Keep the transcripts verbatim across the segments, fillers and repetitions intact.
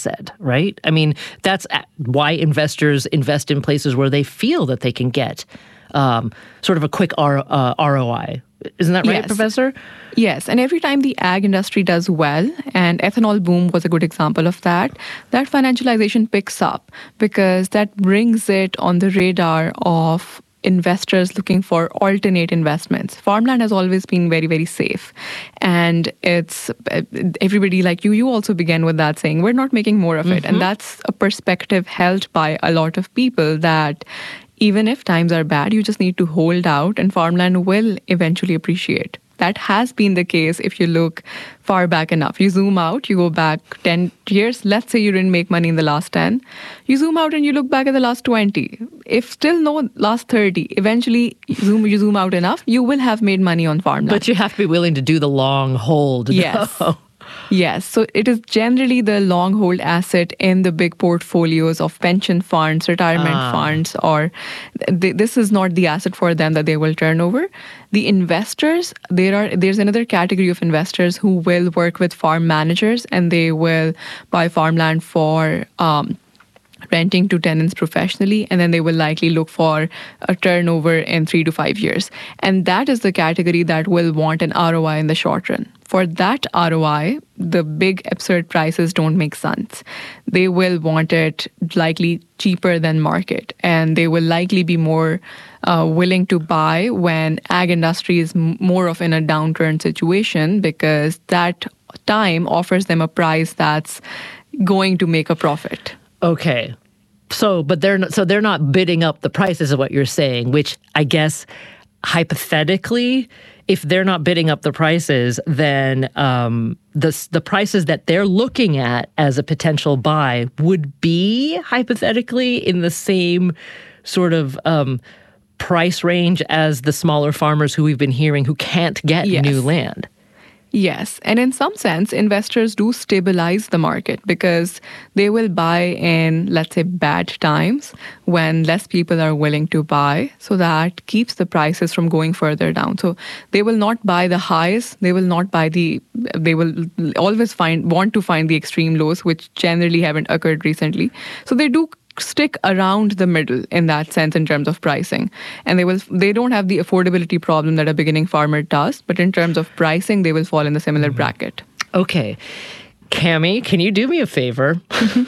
said, right? I mean, that's why investors invest in places where they feel that they can get um, sort of a quick R, uh, R O I. Isn't that right, yes. Professor? Yes, and every time the ag industry does well, and ethanol boom was a good example of that, that financialization picks up because that brings it on the radar of investors looking for alternate investments. Farmland has always been very, very safe. And it's everybody like you, you also began with that saying, we're not making more of it. Mm-hmm. And that's a perspective held by a lot of people that even if times are bad, you just need to hold out and farmland will eventually appreciate. That has been the case if you look far back enough. You zoom out, you go back ten years. Let's say you didn't make money in the last ten. You zoom out and you look back at the last twenty. If still no last thirty, eventually you zoom, you zoom out enough, you will have made money on farmland. But you have to be willing to do the long hold. Yes. No. Yes. So it is generally the long hold asset in the big portfolios of pension funds, retirement ah. funds, or th- this is not the asset for them that they will turn over. The investors, there are there's another category of investors who will work with farm managers and they will buy farmland for um, renting to tenants professionally, and then they will likely look for a turnover in three to five years. And that is the category that will want an R O I in the short run. For that R O I, the big absurd prices don't make sense. They will want it likely cheaper than market, and they will likely be more uh, willing to buy when ag industry is m- more of in a downturn situation because that time offers them a price that's going to make a profit. Okay. So, but they're not, so they're not bidding up the prices of what you're saying, which I guess hypothetically, if they're not bidding up the prices, then um, the the prices that they're looking at as a potential buy would be hypothetically in the same sort of um, price range as the smaller farmers who we've been hearing who can't get yes. new land. Yes. And in some sense, investors do stabilize the market because they will buy in, let's say, bad times when less people are willing to buy. So that keeps the prices from going further down. So they will not buy the highs. They will not buy the, they will always find, want to find the extreme lows, which generally haven't occurred recently. So they do stick around the middle in that sense in terms of pricing. And they will they don't have the affordability problem that a beginning farmer does, but in terms of pricing, they will fall in the similar mm-hmm. bracket. Okay. Cami, can you do me a favor?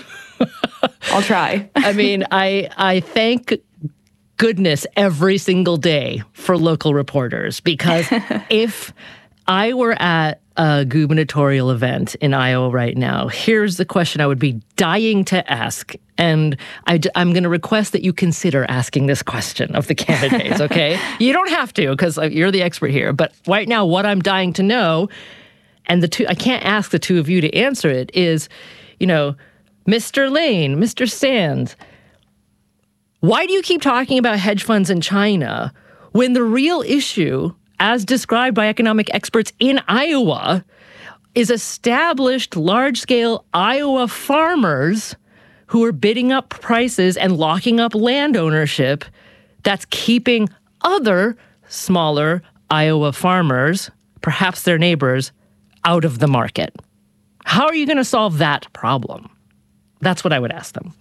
I'll try. I mean, I I thank goodness every single day for local reporters because if I were at a gubernatorial event in Iowa right now, here's the question I would be dying to ask. And I, I'm going to request that you consider asking this question of the candidates, okay? You don't have to because you're the expert here. But right now, what I'm dying to know, and the two, I can't ask the two of you to answer it, is, you know, Mister Lane, Mister Sands, why do you keep talking about hedge funds in China when the real issue, as described by economic experts in Iowa, is established large-scale Iowa farmers who are bidding up prices and locking up land ownership that's keeping other smaller Iowa farmers, perhaps their neighbors, out of the market? How are you going to solve that problem? That's what I would ask them.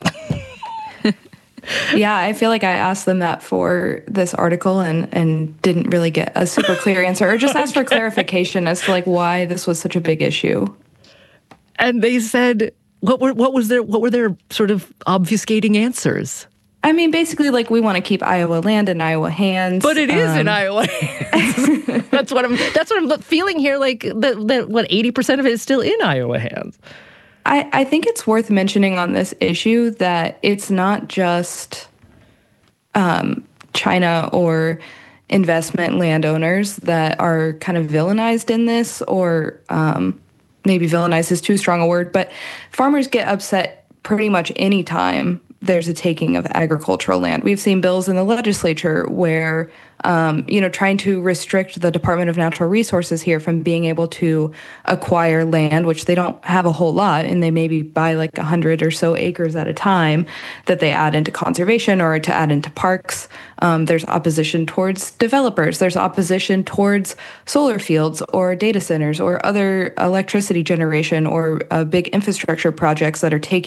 Yeah, I feel like I asked them that for this article and, and didn't really get a super clear answer, or just asked for clarification as to like why this was such a big issue. And they said, what were what was their what were their sort of obfuscating answers? I mean, basically, like, we want to keep Iowa land in Iowa hands. But it is um, in Iowa hands. that's what I'm that's what I'm feeling here. Like that, that what eighty percent of it is still in Iowa hands. I, I think it's worth mentioning on this issue that it's not just um, China or investment landowners that are kind of villainized in this, or um, maybe villainized is too strong a word, but farmers get upset pretty much any time there's a taking of agricultural land. We've seen bills in the legislature where, um, you know, trying to restrict the Department of Natural Resources here from being able to acquire land, which they don't have a whole lot, and they maybe buy like a hundred or so acres at a time that they add into conservation or to add into parks. Um, there's opposition towards developers. There's opposition towards solar fields or data centers or other electricity generation or uh, big infrastructure projects that are taking